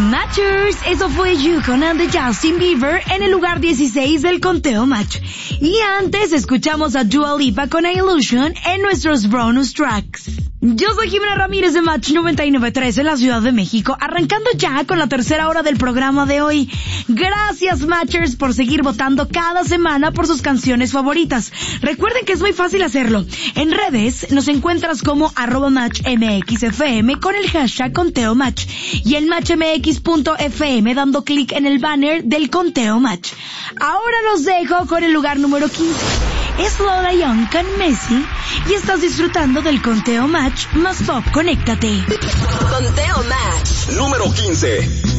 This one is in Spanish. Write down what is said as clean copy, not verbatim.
Matchers, eso fue You con And the Justin Bieber en el lugar 16 del conteo Match. Y antes escuchamos a Dua Lipa con Illusion en nuestros bonus tracks. Yo soy Jimena Ramírez de Match 99.3 en la Ciudad de México, arrancando ya con la tercera hora del programa de hoy. Gracias, Matchers, por seguir votando cada semana por sus canciones favoritas. Recuerden que es muy fácil hacerlo. En redes nos encuentras como @MatchMXFM con el hashtag Conteo Match y en MatchMX.fm dando clic en el banner del Conteo Match. Ahora los dejo con el lugar número 15. Es Lola Young con Messi y estás disfrutando del Conteo Match más pop. Conéctate. Conteo Match número 15.